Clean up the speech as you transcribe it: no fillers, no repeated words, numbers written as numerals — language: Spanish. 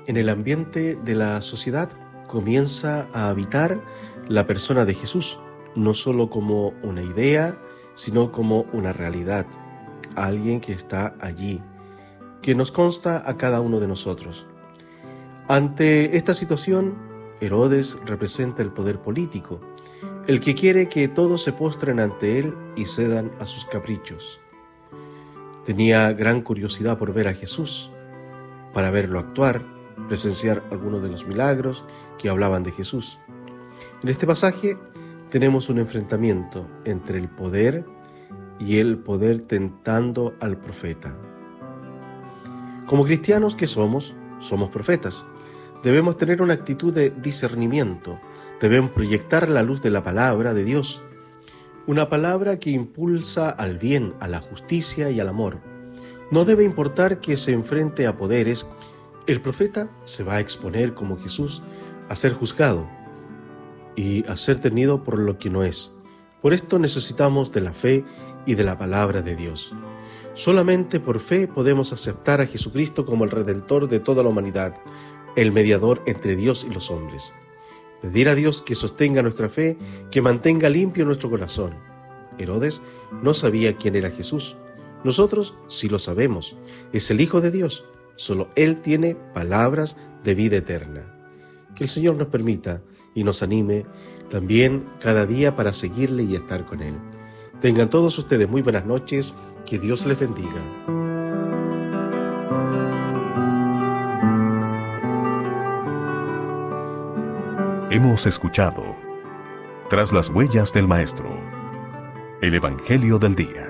En el ambiente de la sociedad comienza a habitar la persona de Jesús, no solo como una idea, sino como una realidad, alguien que está allí, que nos consta a cada uno de nosotros. Ante esta situación, Herodes representa el poder político, el que quiere que todos se postren ante él y cedan a sus caprichos. Tenía gran curiosidad por ver a Jesús, para verlo actuar, presenciar algunos de los milagros que hablaban de Jesús. En este pasaje tenemos un enfrentamiento entre el poder y el poder tentando al profeta. Como cristianos que somos profetas. Debemos tener una actitud de discernimiento, debemos proyectar la luz de la palabra de Dios, una palabra que impulsa al bien, a la justicia y al amor. No debe importar que se enfrente a poderes. El profeta se va a exponer como Jesús a ser juzgado y a ser tenido por lo que no es. Por esto necesitamos de la fe y de la palabra de Dios. Solamente por fe podemos aceptar a Jesucristo como el Redentor de toda la humanidad, el mediador entre Dios y los hombres. Pedir a Dios que sostenga nuestra fe, que mantenga limpio nuestro corazón. Herodes no sabía quién era Jesús. Nosotros sí lo sabemos. Es el Hijo de Dios. Solo Él tiene palabras de vida eterna. Que el Señor nos permita y nos anime también cada día para seguirle y estar con Él. Tengan todos ustedes muy buenas noches. Que Dios les bendiga. Hemos escuchado Tras las huellas del Maestro, el Evangelio del Día.